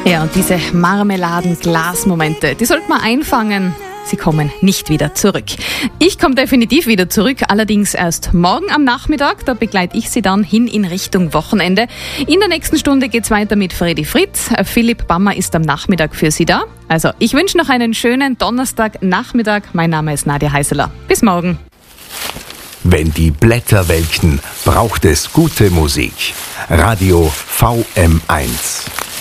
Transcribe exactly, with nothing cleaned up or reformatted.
Ja, und diese Marmeladen-Glas-Momente, die sollte man einfangen. Sie kommen nicht wieder zurück. Ich komme definitiv wieder zurück, allerdings erst morgen am Nachmittag. Da begleite ich Sie dann hin in Richtung Wochenende. In der nächsten Stunde geht's weiter mit Fredi Fritz. Philipp Bammer ist am Nachmittag für Sie da. Also, ich wünsche noch einen schönen Donnerstagnachmittag. Mein Name ist Nadia Heiseler. Bis morgen. Wenn die Blätter welken, braucht es gute Musik. Radio V M eins.